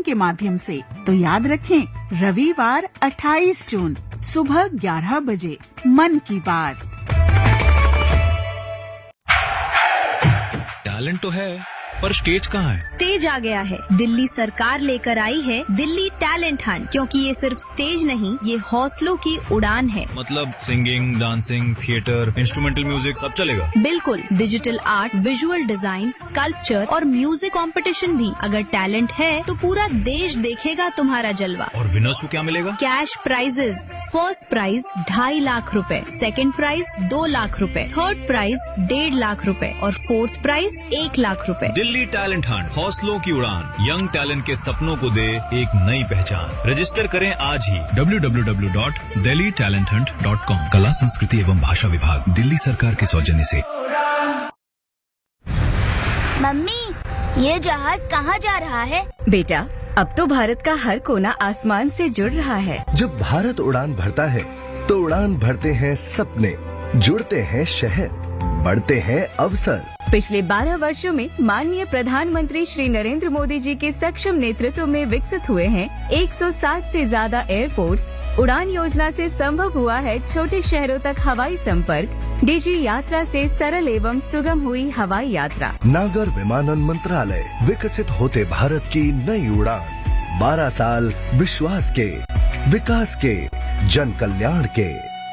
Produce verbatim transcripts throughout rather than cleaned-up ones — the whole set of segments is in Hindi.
के माध्यम से। तो याद रखें, रविवार अट्ठाईस जून सुबह ग्यारह बजे मन की बात। टैलेंट तो है, पर स्टेज कहाँ है? स्टेज आ गया है। दिल्ली सरकार लेकर आई है दिल्ली टैलेंट हंट, क्योंकि ये सिर्फ स्टेज नहीं, ये हौसलों की उड़ान है। मतलब singing, dancing, theatre, instrumental music सब चलेगा? बिल्कुल, digital art, visual design, sculpture और म्यूजिक कंपटीशन भी। अगर टैलेंट है तो पूरा देश देखेगा तुम्हारा जलवा। और विनर्स को क्या मिलेगा? Cash prices. फर्स्ट प्राइज ढाई लाख रुपए, सेकंड प्राइज दो लाख रुपए, थर्ड प्राइज डेढ़ लाख रुपए और फोर्थ प्राइज एक लाख रुपए। दिल्ली टैलेंट हंट, हौसलों की उड़ान, यंग टैलेंट के सपनों को दे एक नई पहचान। रजिस्टर करें आज ही W W W dot Delhi talent Hunt dot com. कला, संस्कृति एवं भाषा विभाग, दिल्ली सरकार के सौजन्य से। मम्मी, ये जहाज कहाँ जा रहा है? बेटा, अब तो भारत का हर कोना आसमान से जुड़ रहा है। जब भारत उड़ान भरता है तो उड़ान भरते हैं सपने, जुड़ते हैं शहर, बढ़ते हैं अवसर। पिछले बारह वर्षों में माननीय प्रधानमंत्री श्री नरेंद्र मोदी जी के सक्षम नेतृत्व में विकसित हुए हैं एक सौ साठ से ज्यादा एयरपोर्ट्स। उड़ान योजना से संभव हुआ है छोटे शहरों तक हवाई संपर्क। डीजी यात्रा से सरल एवं सुगम हुई हवाई यात्रा। नागर विमानन मंत्रालय, विकसित होते भारत की नई उड़ान। बारह साल विश्वास के, विकास के, जन कल्याण के।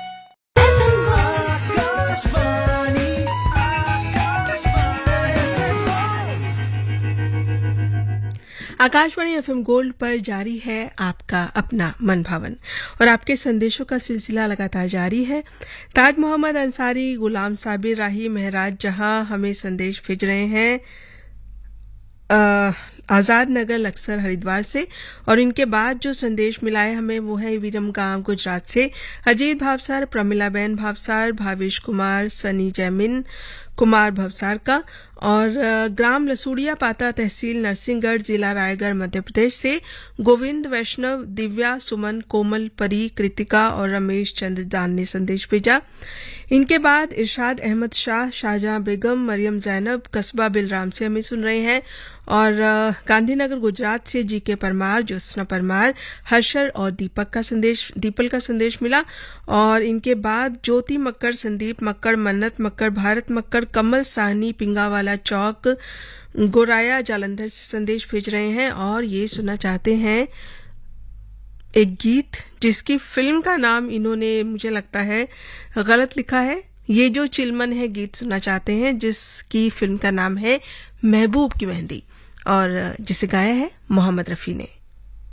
आकाशवाणी एफएम गोल्ड पर जारी है आपका अपना मन भावन और आपके संदेशों का सिलसिला लगातार जारी है। ताज मोहम्मद अंसारी, गुलाम साबिर राही महराज जहां हमें संदेश भेज रहे हैं आजाद नगर लक्सर हरिद्वार से, और इनके बाद जो संदेश मिला है हमें वो है विरम गांव गुजरात से अजीत भावसार, प्रमिलाबेन भावसार, भावेश कुमार, सनी जैमिन कुमार भवसार का, और ग्राम लसूड़िया पाता, तहसील नरसिंहगढ़, जिला रायगढ़, मध्य प्रदेश से गोविंद वैष्णव, दिव्या, सुमन, कोमल, परी, कृतिका और रमेश चंद्र दान ने संदेश भेजा। इनके बाद इरशाद अहमद शाह, शाहजहां बेगम, मरियम जैनब कस्बा बिलराम से हमें सुन रहे हैं, और गांधीनगर गुजरात से जी के परमार, ज्योत्सना परमार, हर्षर और दीपक का संदेश दीपल का संदेश मिला। और इनके बाद ज्योति मक्कर, संदीप मक्कर, मन्नत मक्कर, भारत मक्कर, कमल साहनी, पिंगावाला चौक, गोराया जालंधर से संदेश भेज रहे हैं, और ये सुनना चाहते हैं एक गीत जिसकी फिल्म का नाम इन्होंने मुझे लगता है गलत लिखा है। ये जो चिलमन है गीत सुनना चाहते हैं जिसकी फिल्म का नाम है महबूब की मेहंदी, और जिसे गाया है मोहम्मद रफी ने।